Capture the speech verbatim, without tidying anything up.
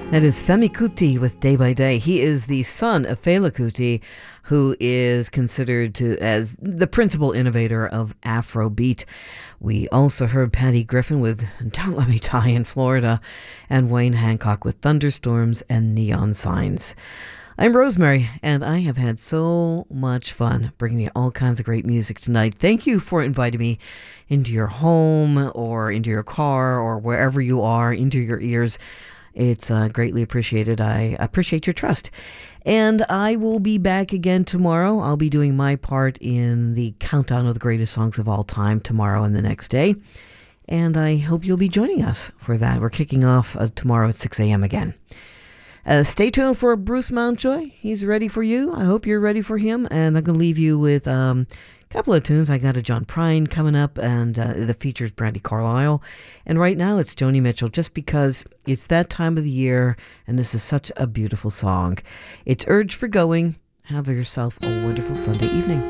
That is Femi Kuti with Day by Day. He is the son of Fela Kuti, who is considered to as the principal innovator of Afrobeat. We also heard Patty Griffin with Don't Let Me Die in Florida, and Wayne Hancock with Thunderstorms and Neon Signs. I'm Rosemary, and I have had so much fun bringing you all kinds of great music tonight. Thank you for inviting me into your home or into your car or wherever you are, into your ears. It's uh, greatly appreciated. I appreciate your trust. And I will be back again tomorrow. I'll be doing my part in the countdown of the greatest songs of all time tomorrow and the next day. And I hope you'll be joining us for that. We're kicking off uh, tomorrow at six a.m. again. Uh, stay tuned for Bruce Mountjoy. He's ready for you. I hope you're ready for him. And I'm going to leave you with um, a couple of tunes. I got a John Prine coming up, and uh, the features Brandi Carlile. And right now it's Joni Mitchell, just because it's that time of the year, and this is such a beautiful song. It's Urge for Going. Have yourself a wonderful Sunday evening.